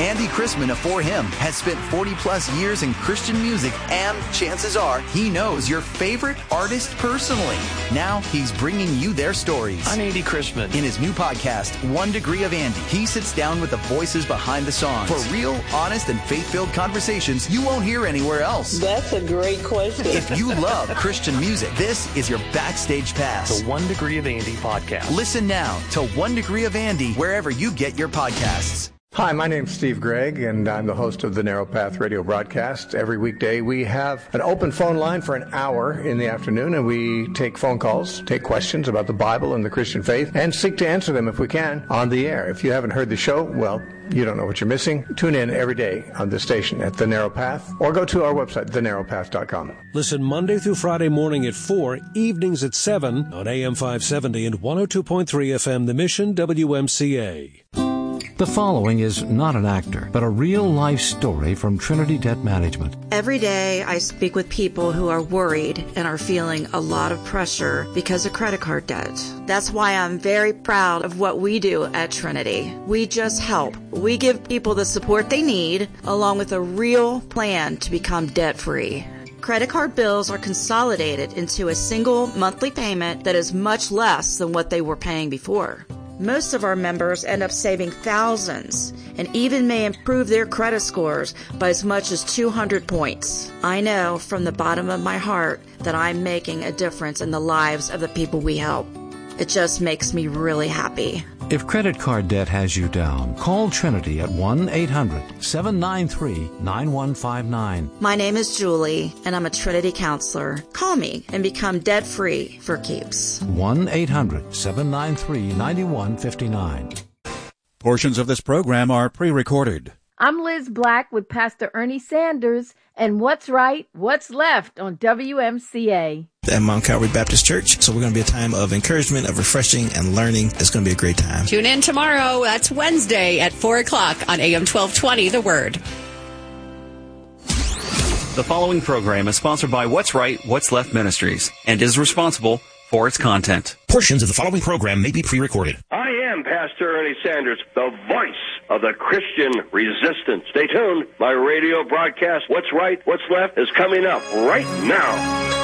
Andy Chrisman of For Him has spent 40-plus years in Christian music, and chances are he knows your favorite artist personally. Now he's bringing you their stories. I'm Andy Chrisman. In his new podcast, 1 Degree of Andy, he sits down with the voices behind the songs for real, honest, and faith-filled conversations you won't hear anywhere else. That's a great question. If you love Christian music, this is your backstage pass. The 1 Degree of Andy podcast. Listen now to 1 Degree of Andy wherever you get your podcasts. Hi, my name's Steve Gregg, and I'm the host of the Narrow Path radio broadcast. Every weekday, we have an open phone line for an hour in the afternoon, and we take phone calls, take questions about the Bible and the Christian faith, and seek to answer them, if we can, on the air. If you haven't heard the show, well, you don't know what you're missing. Tune in every day on this station at The Narrow Path, or go to our website, thenarrowpath.com. Listen Monday through Friday morning at 4, evenings at 7 on AM 570 and 102.3 FM, The Mission, WMCA. The following is not an actor, but a real-life story from Trinity Debt Management. Every day I speak with people who are worried and are feeling a lot of pressure because of credit card debt. That's why I'm very proud of what we do at Trinity. We just help. We give people the support they need, along with a real plan to become debt-free. Credit card bills are consolidated into a single monthly payment that is much less than what they were paying before. Most of our members end up saving thousands and even may improve their credit scores by as much as 200 points. I know from the bottom of my heart that I'm making a difference in the lives of the people we help. It just makes me really happy. If credit card debt has you down, call Trinity at 1-800-793-9159. My name is Julie, and I'm a Trinity counselor. Call me and become debt-free for keeps. 1-800-793-9159. Portions of this program are pre-recorded. I'm Liz Black with Pastor Ernie Sanders and What's Right, What's Left on WMCA. At Mount Calvary Baptist Church. So we're going to be a time of encouragement, of refreshing, and learning. It's going to be a great time. Tune in tomorrow. That's Wednesday at 4 o'clock on AM 1220, The Word. The following program is sponsored by What's Right, What's Left Ministries and is responsible for its content. Portions of the following program may be pre-recorded. I am Pastor Ernie Sanders, the voice of the Christian resistance. Stay tuned. My radio broadcast, What's Right, What's Left, is coming up right now.